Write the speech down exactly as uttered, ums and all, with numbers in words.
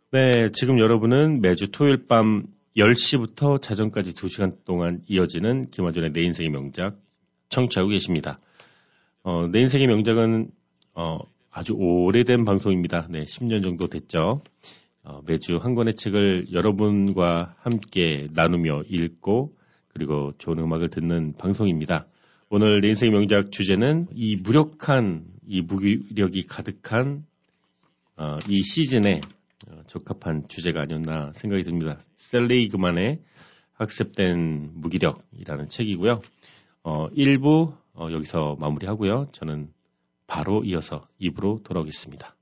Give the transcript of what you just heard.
네, 지금 여러분은 매주 토요일 밤 열 시부터 자정까지 두 시간 동안 이어지는 김어준의 내 인생의 명작 청취하고 계십니다. 어, 내 인생의 명작은 어, 아주 오래된 방송입니다. 네, 십 년 정도 됐죠. 어, 매주 한 권의 책을 여러분과 함께 나누며 읽고 그리고 좋은 음악을 듣는 방송입니다. 오늘 내 인생의 명작 주제는 이 무력한, 이 무기력이 가득한 어, 이 시즌에 어, 적합한 주제가 아니었나 생각이 듭니다. 셀리그만의 학습된 무기력이라는 책이고요. 어, 일 부 어, 여기서 마무리하고요. 저는 바로 이어서 이 부로 돌아오겠습니다.